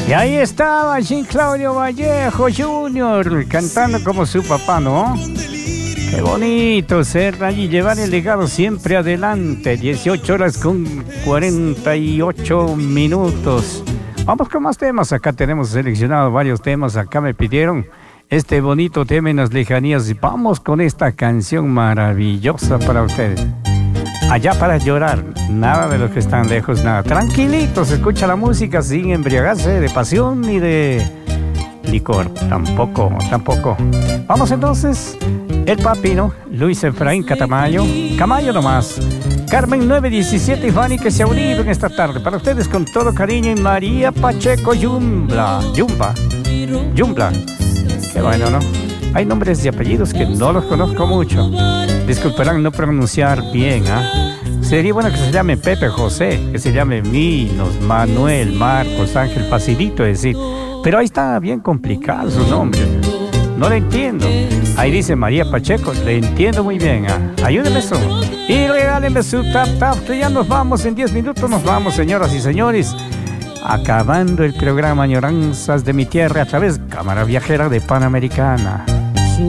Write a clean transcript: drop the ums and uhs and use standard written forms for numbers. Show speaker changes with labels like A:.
A: Y ahí estaba Jean Claudio Vallejo Jr. cantando como su papá, ¿no? Qué bonito ser allí, llevar el legado siempre adelante. 18 horas con 48 minutos. Vamos con más temas. Acá tenemos seleccionado varios temas. Acá me pidieron este bonito tema en las lejanías. Y vamos con esta canción maravillosa para ustedes. Allá para llorar, nada de los que están lejos, nada. Tranquilitos, escucha la música sin embriagarse de pasión ni de licor. Tampoco. Vamos entonces, el papi, ¿no? Luis Efraín Catamayo. Camayo nomás. Carmen 917 y Fanny que se ha unido en esta tarde. Para ustedes con todo cariño. Y María Pacheco Yumba. Qué bueno, ¿no? Hay nombres y apellidos que no los conozco mucho. Disculparán no pronunciar bien, ¿ah? Sería bueno que se llame Pepe José, que se llame Minos, Manuel, Marcos, Ángel, facilito decir. Pero ahí está bien complicado su nombre. No le entiendo. Ahí dice María Pacheco, le entiendo muy bien, ¿ah? Ayúdeme eso. Y regálenme su tap, que ya nos vamos, en 10 minutos nos vamos, señoras y señores. Acabando el programa Añoranzas de mi tierra a través de Cámara Viajera de Panamericana.